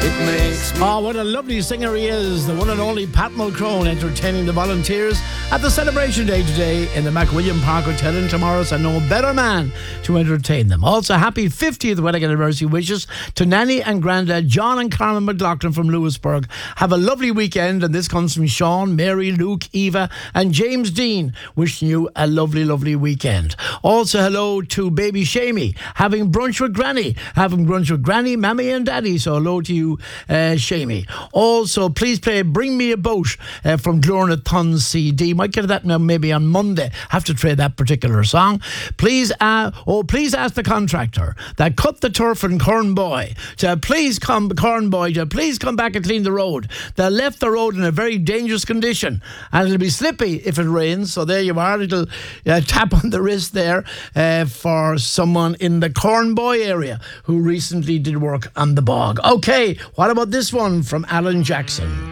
It makes me... Oh, what a lovely singer he is. The one and only Pat Mulcrone entertaining the volunteers at the celebration day today in the McWilliam Park Hotel in Tomorrow's and no better man to entertain them. Also, happy 50th wedding anniversary wishes to Nanny and Grandad John and Carmen McLaughlin from Lewisburg. Have a lovely weekend, and this comes from Sean, Mary, Luke, Eva and James Dean, wishing you a lovely, lovely weekend. Also, hello to baby Shamey, having brunch with Granny, Mammy and Daddy, so hello to you, Shamey. Also, please play Bring Me a Boat from Glorna Thun's CD. Might get that now maybe on Monday. Have to trade that particular song. Please ask the contractor that cut the turf in Cornboy to please come back and clean the road. They left the road in a very dangerous condition, and it'll be slippy if it rains. So there you are, a little tap on the wrist there for someone in the Cornboy area who recently did work on the bog. Okay, what about this one from Alan Jackson?